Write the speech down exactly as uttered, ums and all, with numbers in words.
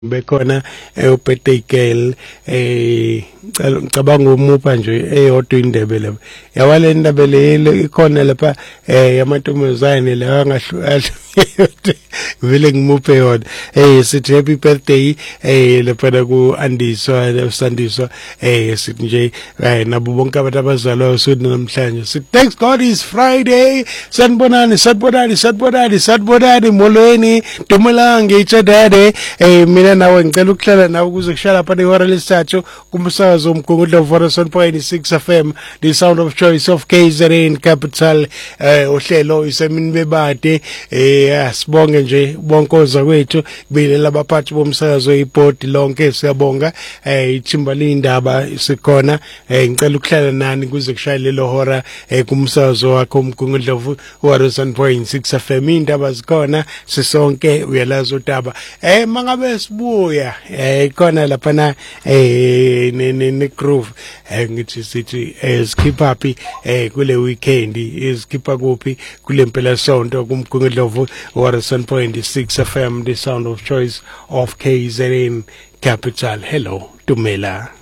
bekhona ubirthday girl eh ngicabanga umupha nje eyodwa indebe lapha yawale indebe le ikhona lapha eh yamantombazane la angahluka vele ngimuphe yona eh sithi happy birthday eh lapha ku Andiswa usandiswa eh sithi nje nabo bonke abantu abazalwa usuku namhlanje sithi thanks God is Friday sanibonani sanibonani sanibonani sanibonani molweni Dumelange ichadade eh mina nawe ngicela ukuhlala nawe ukuze kushala phana ihora lesithathu kumsakazo omgungudlo one oh seven point six F M the sound of choice of K Z N capital eh uhlelo isemini bebade eh sibonge nje bonkoza kwethu kubile labaphathi bomsakazo iboard lonke siyabonga eh iThimbalinda indaba sikhona eh ngicela ukuhlala nani kuze kushayele lelo hora eh kumsakazo wakho omgungudlo one oh seven point six F M indaba zikhona sisonke uyalazi udaba eh mangabe sibuya eh khona lapha na eh ne groove eh ngithi sithi eh skip happy eh kule weekend iskipha kuphi kule mpela sonto kumgungudlovu one oh seven point six F M the sound of choice of K Z N capital. Hello Dumela.